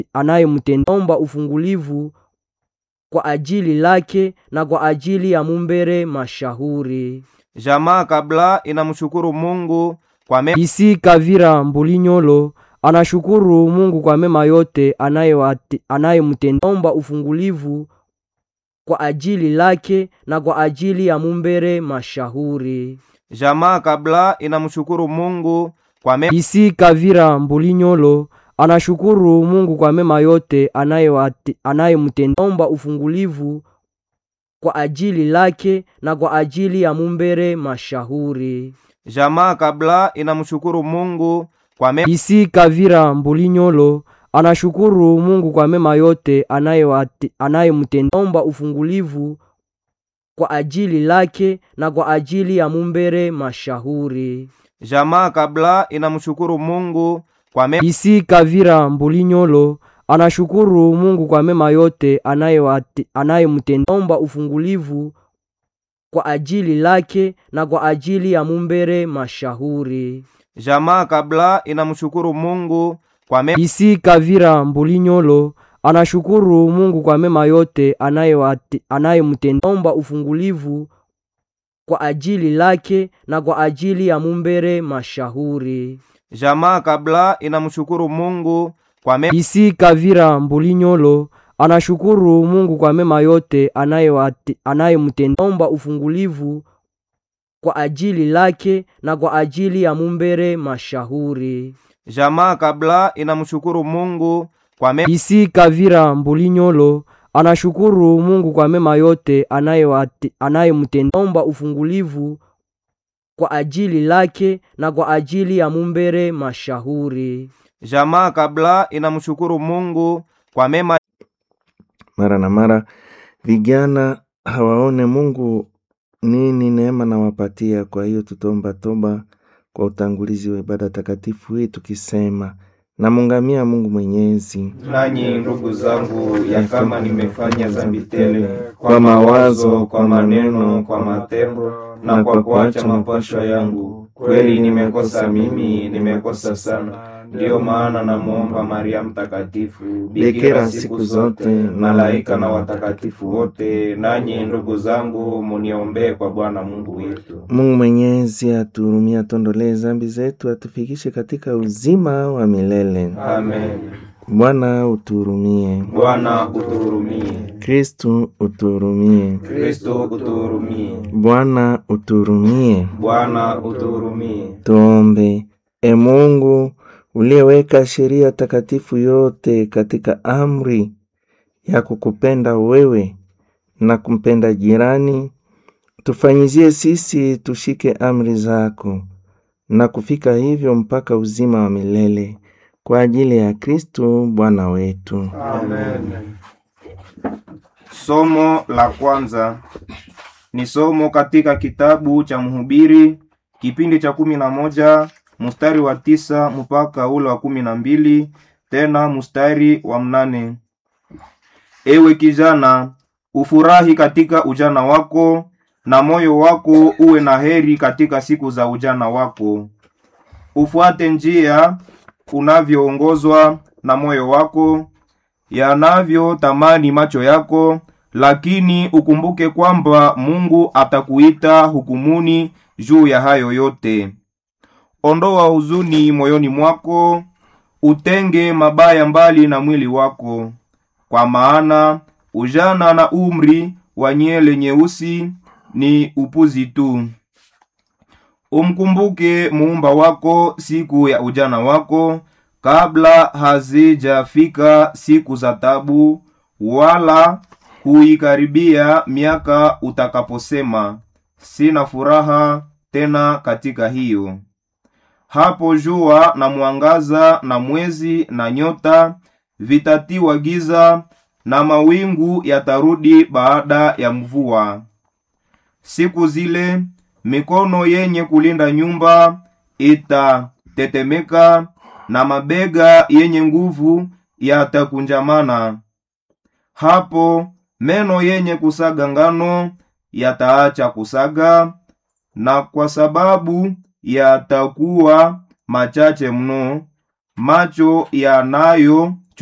anayemtenda ufungulivu kwa ajili lake na kwa ajili ya mumbere mashahuri. Jamaa kabla inamshukuru Mungu kwa mema. Isi Kavira Mbulinyolo anashukuru Mungu kwa mema yote anayemtenda ufungulivu kwa ajili lake na kwa ajili ya mumbere mashahuri. Jamaa kabla inamshukuru Mungu kwa mema. Isi Kavira Mbulinyolo anashukuru Mungu kwa mema yote anayemtenda ufungulivu kwa ajili lake na kwa ajili ya mumbere mashahuri. Jamaa kabla inamshukuru Mungu kwa mema. Isi Kavira Mbulinyolo anashukuru Mungu kwa mema yote anayemtenda ufungulivu kwa ajili lake na kwa ajili ya mumbere mashahuri. Jamaa kabla inamshukuru Mungu kwa mema. Isi Kavira Mbulinyolo anashukuru Mungu kwa mema yote anayemtenda ufungulivu kwa ajili lake na kwa ajili ya mumbere mashahuri. Jamaa kabla inamshukuru Mungu kwa mema. Isi Kavira Mbulinyolo anashukuru Mungu kwa mema yote anayemtenda ufungulivu kwa ajili lake na kwa ajili ya mumbere mashahuri. Jamaa kabla inamshukuru Mungu kwa mema. Isi Kavira Mbulinyolo anashukuru Mungu kwa mema yote anayemtenda ufungulivu kwa ajili lake na kwa ajili ya mumbere mashahuri. Jamaa kabla inamshukuru Mungu kwa mema. Isi Kavira Mbulinyolo anashukuru Mungu kwa mema yote anayemtenda ufungulivu kwa ajili lake na kwa ajili ya mumbere mashahuri. Jamaa kabla inamshukuru Mungu kwa mema. Mara na mara vijana hawaone Mungu nini neema na wapatia. Kwa hiyo tutomba toba kwa utangulizi wa ibada takatifu hii tukisema: namungamia Mungu Mwenyezi. Nanyi ndugu zangu, ya kama nimefanya dhambi tele kwa mawazo, kwa maneno, kwa matendo na kwa kuacha mapasho yangu, kweli nimekosa mimi, nimekosa sana. Ndiyo maana namuomba Maria mtakatifu, bikira siku zote, malaika na watakatifu wote, nanyi ndugu zangu, muniombee kwa Bwana Mungu wetu. Mungu Mwenyezi atuhurumie, atuondolee dhambi zetu, atufikishe katika uzima wa milele. Amen. Bwana utuhurumie. Bwana utuhurumie. Kristo utuhurumie. Kristo utuhurumie. Bwana utuhurumie. Bwana utuhurumie. Tuombe. E Mungu uliyeweka sheria takatifu yote katika amri ya kukupenda wewe na kumpenda jirani, tufanyizie sisi tushike amri zako na kufika hivyo mpaka uzima wa milele, kwa ajili ya Kristo Bwana wetu. Amen. Somo la kwanza ni somo katika kitabu cha Mhubiri, kipindi cha 11 mstari wa 9 mpaka ule wa 12, tena mstari wa 8. Ewe kijana, ufurahi katika ujana wako, na moyo wako uwe na heri katika siku za ujana wako. Ufuate njia unavyoongozwa na moyo wako, yanavyo tamani macho yako, lakini ukumbuke kwamba Mungu atakuita hukumuni juu ya hayo yote. Ondoa huzuni moyoni mwako, utenge mabaya mbali na mwili wako, kwa maana ujana na umri wa nyele nyeusi ni upuzi tu. Umkumbuke Muumba wako siku ya ujana wako, kabla hazijafika siku za tabu, wala kuikaribia miaka utakaposema, sina furaha tena katika hiyo. Hapo jua na mwangaza na mwezi na nyota vitatiwa giza, na mawingu yatarudi baada ya mvua. Siku zile mikono yenye kulinda nyumba itatetemeka, na mabega yenye nguvu yatakunjamana. Hapo meno yenye kusaga ngano yataacha kusaga, na kwa sababu yatakuwa machache mno, macho yanayo